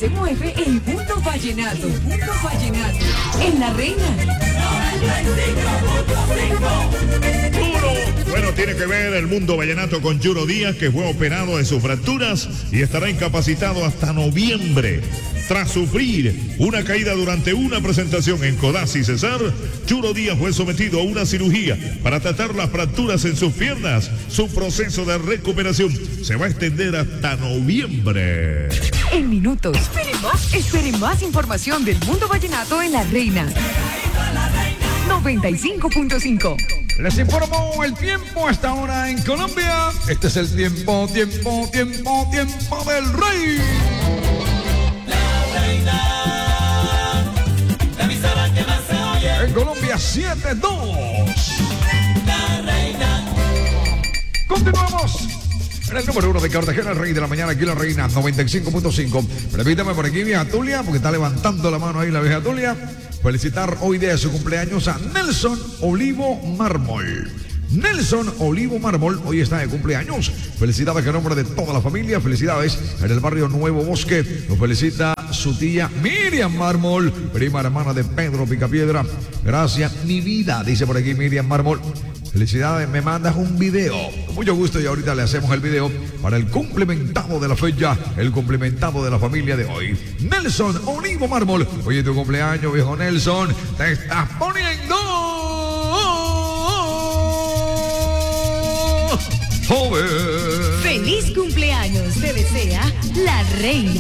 se mueve el mundo vallenato. En La Reina. Bueno, tiene que ver el mundo vallenato con Yuro Díaz, que fue operado de sus fracturas y estará incapacitado hasta noviembre. Tras sufrir una caída durante una presentación en Codazzi Cesar, Yuro Díaz fue sometido a una cirugía para tratar las fracturas en sus piernas. Su proceso de recuperación se va a extender hasta noviembre. En minutos, esperen más información del mundo vallenato en La Reina. 95.5. Les informo el tiempo hasta ahora en Colombia. Este es el tiempo del rey. La Reina, la emisora que más se oye. En Colombia 7-2. La Reina. Continuamos. En el número 1 de Cartagena, el rey de la mañana, aquí La Reina, 95.5. Permítame por aquí, vieja Tulia, porque está levantando la mano ahí la vieja Tulia. Felicitar hoy día de su cumpleaños a Nelson Olivo Mármol. Nelson Olivo Mármol hoy está de cumpleaños. Felicidades en nombre de toda la familia. Felicidades en el barrio Nuevo Bosque. Lo felicita su tía Miriam Mármol, prima hermana de Pedro Picapiedra. Gracias, mi vida, dice por aquí Miriam Mármol. Felicidades, me mandas un video. Con mucho gusto y ahorita le hacemos el video para el cumplimentado de la fecha, el cumplimentado de la familia de hoy. Nelson Olivo Mármol. Hoy es tu cumpleaños, viejo Nelson. Te estás poniendo joven. ¡Feliz cumpleaños! Te desea La Reina.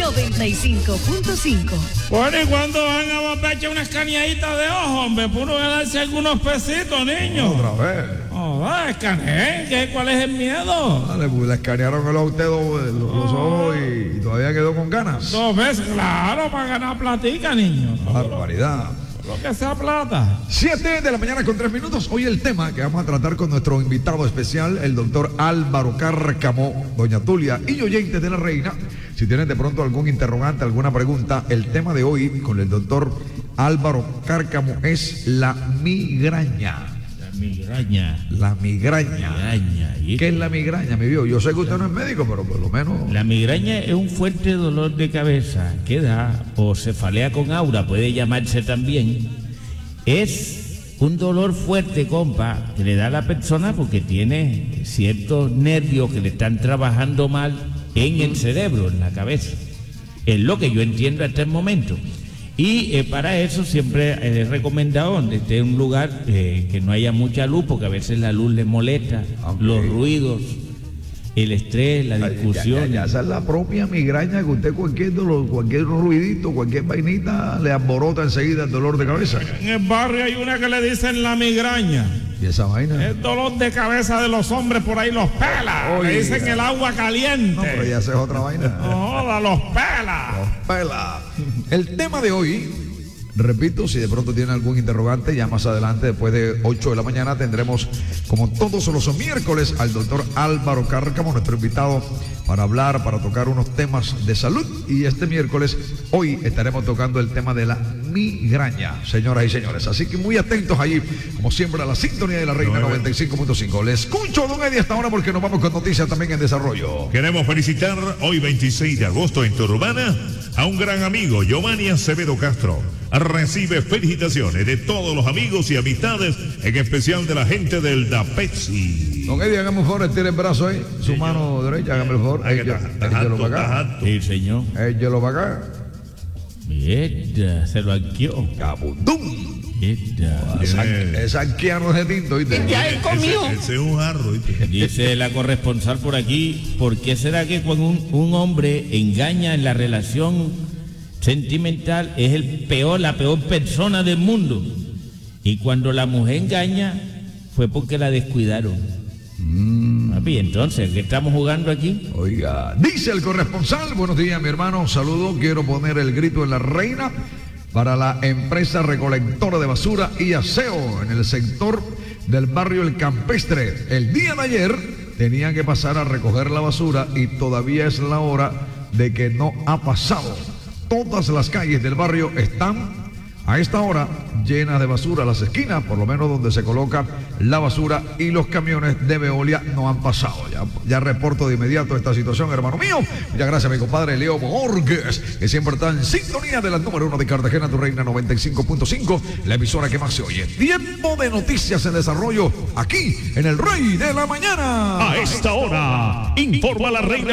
95.5. Bueno, ¿y cuándo van a volver a echar unas cañaditas de ojo, hombre? Puro ganarse algunos pesitos, niño. Otra vez. Oh, escaneen, ¿cuál es el miedo? Dale, pues le escanearon a usted los ojos y todavía quedó con ganas. 2 veces, claro, para ganar platica, niño. Barbaridad. Lo que sea plata. 7 de la mañana con 3 minutos. Hoy el tema que vamos a tratar con nuestro invitado especial, el doctor Álvaro Cárcamo, doña Tulia y oyentes de La Reina. Si tienen de pronto algún interrogante, alguna pregunta, el tema de hoy con el doctor Álvaro Cárcamo es la migraña. La migraña. ¿Qué es la migraña, mi viejo? Yo sé que usted no es médico, pero por lo menos... La migraña es un fuerte dolor de cabeza que da, o cefalea con aura, puede llamarse también. Es un dolor fuerte, compa, que le da a la persona porque tiene ciertos nervios que le están trabajando mal en el cerebro, en la cabeza. Es lo que yo entiendo hasta el momento. Y para eso siempre he recomendado donde esté en un lugar que no haya mucha luz, porque a veces la luz le molesta, los ruidos, el estrés, la discusión. Ya esa es la propia migraña que usted cualquier dolor, cualquier ruidito, cualquier vainita le alborota enseguida el dolor de cabeza. En el barrio hay una que le dicen la migraña. ¿Y esa vaina? El dolor de cabeza de los hombres por ahí los pela. Oiga. Le dicen el agua caliente. No, pero ya esa es otra vaina. No, los pela. Los pela. El tema de hoy, repito, si de pronto tienen algún interrogante, ya más adelante, después de 8 de la mañana, tendremos, como todos los miércoles, al doctor Álvaro Cárcamo, nuestro invitado, para hablar, para tocar unos temas de salud. Y este miércoles, hoy estaremos tocando el tema de la migraña, señoras y señores. Así que muy atentos allí, como siempre, a la sintonía de La Reina 95.5. Le escucho, don Eddie, hasta ahora, porque nos vamos con noticias también en desarrollo. Queremos felicitar hoy 26 de agosto en Turbana a un gran amigo, Giovanni Acevedo Castro. Recibe felicitaciones de todos los amigos y amistades, en especial de la gente del DAPEXI. Don Eddie, hágame un favor, estire el brazo ahí, su mano derecha, hágame el favor. Échelo para acá. Sí, señor. Échelo para acá. Mierda, se lo arqueó. ¡Cabundum! Mierda. Es arqueano de tinto, ¿viste? Ese es un jarro, ¿viste? Dice la corresponsal por aquí, ¿por qué será que cuando un hombre engaña en la relación sentimental es la peor persona del mundo? Y cuando la mujer engaña fue porque la descuidaron. Papi, entonces, ¿qué estamos jugando aquí? Oiga, dice el corresponsal, buenos días, mi hermano, saludo, quiero poner el grito en La Reina para la empresa recolectora de basura y aseo en el sector del barrio El Campestre. El día de ayer tenían que pasar a recoger la basura y todavía es la hora de que no ha pasado. Todas las calles del barrio están A esta hora, llena de basura las esquinas, por lo menos donde se coloca la basura, y los camiones de Veolia no han pasado. Ya reporto de inmediato esta situación, hermano mío. Muchas gracias a mi compadre Leo Borges, que siempre está en sintonía de la número 1 de Cartagena, tu reina 95.5, la emisora que más se oye. Tiempo de noticias en desarrollo, aquí en el Rey de la Mañana. A esta hora, informa la reina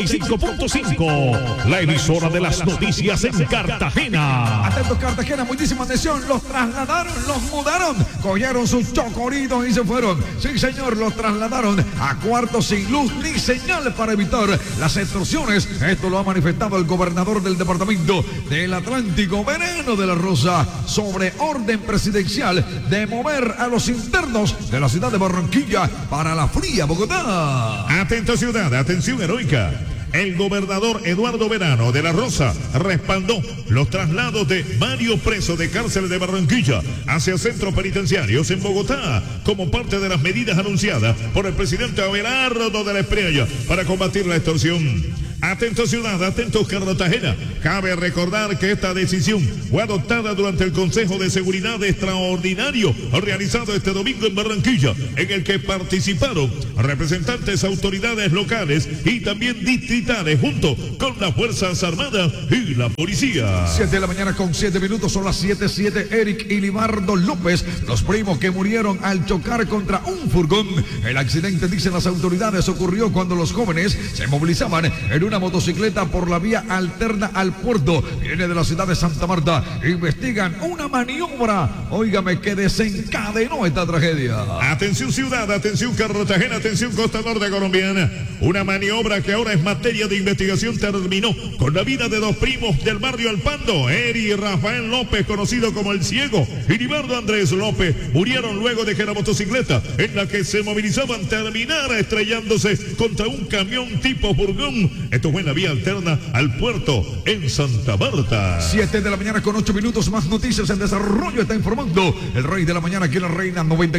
95.5, la emisora de las noticias en Cartagena. Atentos, Cartagena, muchísima atención. Los trasladaron, los mudaron, cogieron sus chocoritos y se fueron. Sí, señor, los trasladaron a cuartos sin luz ni señal para evitar las extorsiones. Esto lo ha manifestado el gobernador del departamento del Atlántico, Veneno de la Rosa, sobre orden presidencial de mover a los internos de la ciudad de Barranquilla para la fría Bogotá. Atento ciudad, atención heroica. El gobernador Eduardo Verano de la Rosa respaldó los traslados de varios presos de cárcel de Barranquilla hacia centros penitenciarios en Bogotá como parte de las medidas anunciadas por el presidente Abelardo de la Espriella para combatir la extorsión. Atento ciudad, atentos Cartagena. Cabe recordar que esta decisión fue adoptada durante el Consejo de Seguridad Extraordinario realizado este domingo en Barranquilla, en el que participaron representantes de autoridades locales y también distritales junto con las Fuerzas Armadas y la policía. 7 de la mañana con 7 minutos, son las 7:07. Eric y Libardo López, los primos que murieron al chocar contra un furgón. El accidente, dicen las autoridades, ocurrió cuando los jóvenes se movilizaban en una motocicleta por la vía alterna al puerto. Viene de la ciudad de Santa Marta. Investigan una maniobra, óigame, que desencadenó esta tragedia. Atención ciudad, atención Cartagena, atención Costa Norte colombiana. Una maniobra que ahora es materia de investigación terminó con la vida de dos primos del barrio Alpando, Eri y Rafael López, conocido como El Ciego, y Libardo Andrés López, murieron luego de que la motocicleta en la que se movilizaban terminara estrellándose contra un camión tipo furgón. Esto fue en la vía alterna al puerto en Santa Marta. 7 de la mañana con 8 minutos, más noticias en desarrollo. Está informando el Rey de la Mañana aquí en la Reina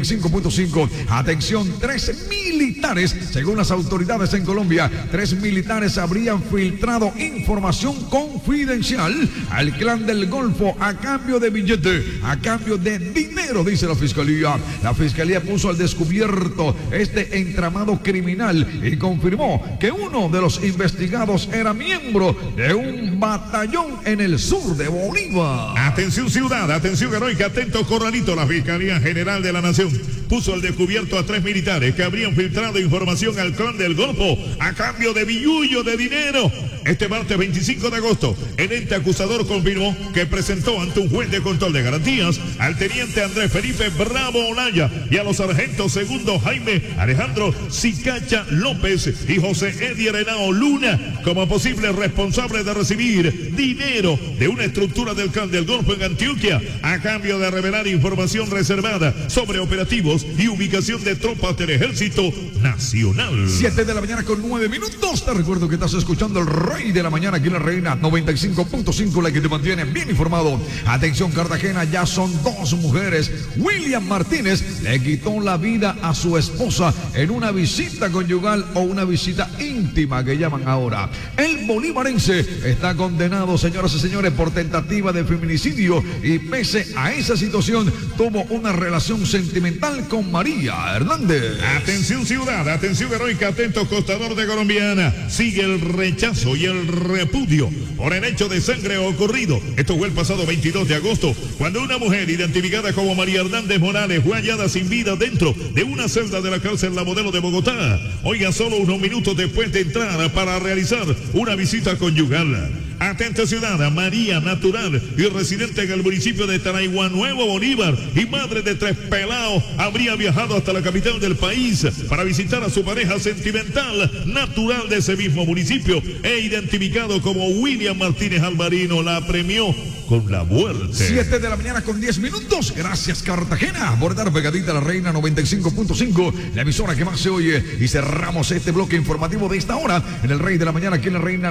95.5. Atención, 3 militares, según las autoridades en Colombia, 3 militares habrían filtrado información confidencial al clan del Golfo a cambio de billete, a cambio de dinero, dice la fiscalía. La fiscalía puso al descubierto este entramado criminal y confirmó que uno de los investigadores era miembro de un batallón en el sur de Bolívar. Atención ciudad, atención heroica, atento corralito. La Fiscalía General de la Nación puso al descubierto a 3 militares que habrían filtrado información al clan del Golfo a cambio de billullo de dinero. Este martes 25 de agosto, el ente acusador confirmó que presentó ante un juez de control de garantías al teniente Andrés Felipe Bravo Olaya y a los sargentos segundo Jaime Alejandro Sicacha López y José Eddie Arenao Luna como posibles responsables de recibir dinero de una estructura del clan del Golfo en Antioquia a cambio de revelar información reservada sobre operativos y ubicación de tropas del Ejército Nacional. 7 de la mañana con 9 minutos. Te recuerdo que estás escuchando el Rey de la Mañana aquí en la Reina 95.5, la que te mantiene bien informado. Atención Cartagena, ya son 2 mujeres. William Martínez le quitó la vida a su esposa en una visita conyugal o una visita íntima que llaman ahora. El bolivarense está condenado, señoras y señores, por tentativa de feminicidio y pese a esa situación tuvo una relación sentimental con María Hernández. Atención ciudad, atención heroica, atento Costa Norte colombiana. Sigue el rechazo y el repudio por el hecho de sangre ocurrido. Esto fue el pasado 22 de agosto, cuando una mujer identificada como María Hernández Morales fue hallada sin vida dentro de una celda de la cárcel La Modelo de Bogotá. Oiga, solo unos minutos después de entrar para realizar una visita conyugal. Atenta ciudad, María, natural y residente en el municipio de Taraigua Nuevo, Bolívar, y madre de 3 pelados, habría viajado hasta la capital del país para visitar a su pareja sentimental, natural de ese mismo municipio, e identificado como William Martínez Alvarino, la premió con la muerte. 7 de la mañana con 10 minutos. Gracias Cartagena por dar pegadita a la Reina 95.5, la emisora que más se oye, y cerramos este bloque informativo de esta hora en el Rey de la Mañana aquí en la Reina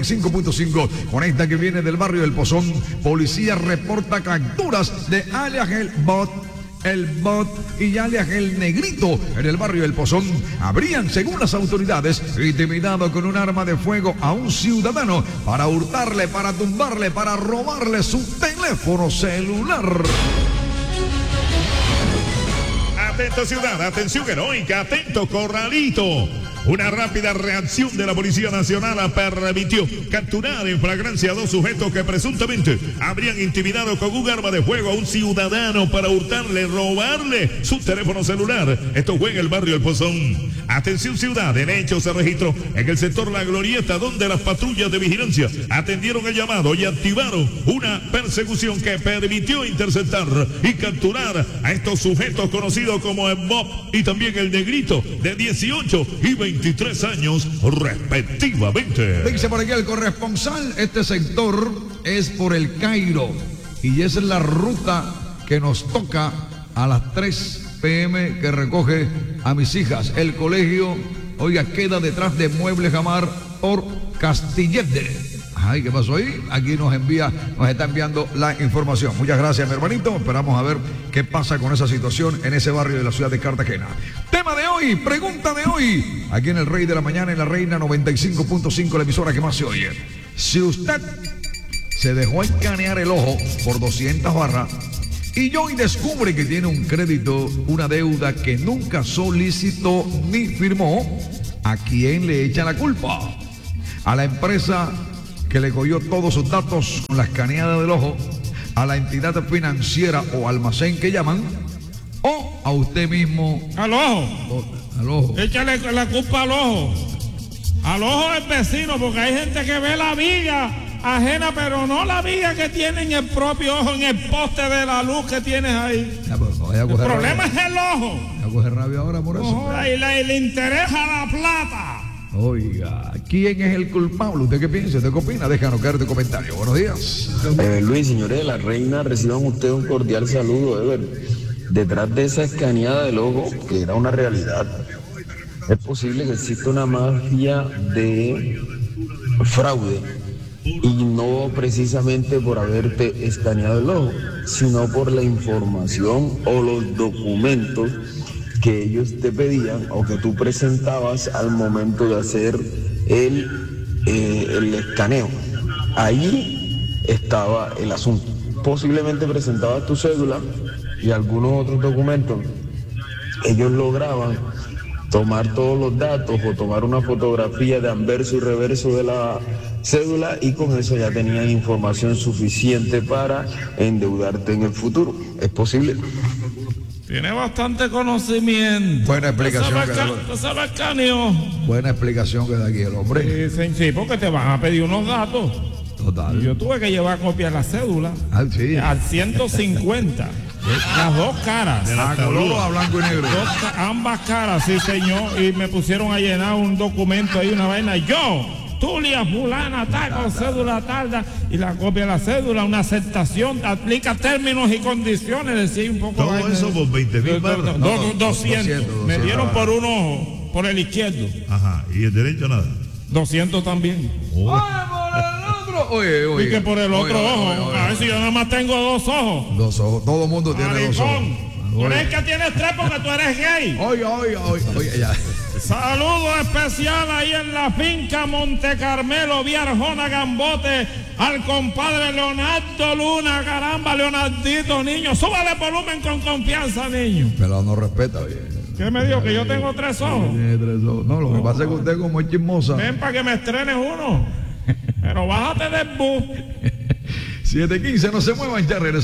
95.5. Con esta que viene del barrio del Pozón. Policía reporta capturas de alias el Bot el Bot y alias el Negrito en el barrio El Pozón habrían, según las autoridades, intimidado con un arma de fuego a un ciudadano para hurtarle, para tumbarle, para robarle su teléfono celular. Atento ciudad, atención heroica, atento Corralito. Una rápida reacción de la Policía Nacional permitió capturar en flagrancia a 2 sujetos que presuntamente habrían intimidado con un arma de fuego a un ciudadano para hurtarle, robarle su teléfono celular. Esto fue en el barrio El Pozón. Atención ciudad, el hecho se registró en el sector La Glorieta, donde las patrullas de vigilancia atendieron el llamado y activaron una persecución que permitió interceptar y capturar a estos sujetos conocidos como el Bob y también el Negrito, de 18 y 23 años respectivamente. Dice por aquí el corresponsal, este sector es por el Cairo y esa es la ruta que nos toca a las 3 p.m. que recoge a mis hijas. El colegio, oiga, queda detrás de Muebles Jamar por Castillete. Ay, ¿qué pasó ahí? Aquí nos está enviando la información. Muchas gracias, mi hermanito. Esperamos a ver qué pasa con esa situación en ese barrio de la ciudad de Cartagena. Tema de hoy, pregunta de hoy. Aquí en el Rey de la Mañana, en la Reina 95.5, la emisora que más se oye. Si usted se dejó escanear el ojo por 200 barras y hoy descubre que tiene un crédito, una deuda que nunca solicitó ni firmó, ¿a quién le echa la culpa? ¿A la empresa que le cogió todos sus datos con la escaneada del ojo, a la entidad financiera o almacén que llaman, o a usted mismo? Al ojo. Al ojo. Échale la culpa al ojo. Al ojo del vecino, porque hay gente que ve la viga ajena, pero no la viga que tiene en el propio ojo, en el poste de la luz que tienes ahí. Ya, pues, el problema es el ojo. Voy a coger rabia ahora por eso. Ojo, y le interesa la plata. Oiga, ¿quién es el culpable? ¿Usted qué piensa? ¿Usted qué opina? Déjanos caer tu comentario. Buenos días. Luis, señores de la Reina, reciban ustedes un cordial saludo, Ever. Detrás de esa escaneada del ojo, que era una realidad, es posible que exista una mafia de fraude, y no precisamente por haberte escaneado el ojo, sino por la información o los documentos que ellos te pedían o que tú presentabas al momento de hacer el escaneo. Ahí estaba el asunto. Posiblemente presentabas tu cédula y algunos otros documentos. Ellos lograban tomar todos los datos o tomar una fotografía de anverso y reverso de la cédula, y con eso ya tenían información suficiente para endeudarte en el futuro. ¿Es posible? Tiene bastante conocimiento. Buena explicación. Buena explicación que da aquí el hombre. Sí, porque te van a pedir unos datos. Total. Y yo tuve que llevar copia de la cédula. Sí. Al 150. Las dos caras. A color o a blanco y negro. Ambas caras, sí, señor. Y me pusieron a llenar un documento ahí, una vaina. Tulia, fulana, tal, con cédula, tal, y la copia de la cédula, una aceptación, aplica términos y condiciones, decía un poco. Todo eso por 20,000 barras. 200. Me dieron por un ojo, por el izquierdo. Ajá, y el derecho nada. 200 también. ¡Ay, por el otro! Oye. Y que por el otro ojo. A ver si yo nada más tengo 2 ojos. 2 ojos. Todo el mundo tiene 2 ojos. Tú eres que tienes 3 porque tú eres gay. Oye, ya. Saludo especial ahí en la finca Monte Carmelo, vía Arjona, Gambote, al compadre Leonardo Luna. Caramba, Leonardito, niño, súbale volumen con confianza, niño. Pero no respeta, bien. ¿Qué me dijo? Que yo tengo 3 ojos. Tiene 3 ojos. No, lo que pasa es que usted, como es chismosa. Ven para que me estrenes uno. Pero bájate del bus. 7:15, no se muevan, ya regresamos.